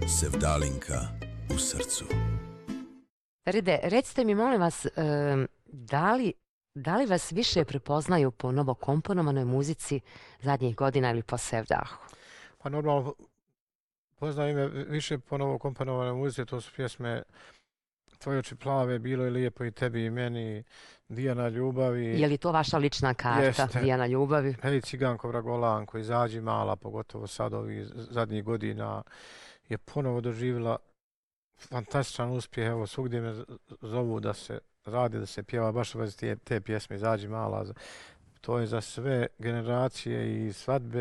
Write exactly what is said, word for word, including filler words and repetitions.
Sevdalinka u srcu. Feride, recite mi, molim vas, da li, da li vas više prepoznaju po novokomponovanoj muzici zadnjih godina ili po Sevdahu? Pa normalno, poznaju me više po novokomponovanoj muzici, to su pjesme Tvoje oči plave, Bilo je lijepo i tebi i meni, Dijana ljubavi. Je li to vaša lična karta, Jeste. Dijana ljubavi? Hej ciganko Vragolanko, Izađi mala, pogotovo sad ovih zadnjih godina, je ponovo doživjela fantastičan uspjeh. Evo, svugdje me zovu da se radi, da se pjeva baš u vezi te, te pjesme Izađi mala. To je za sve generacije i svadbe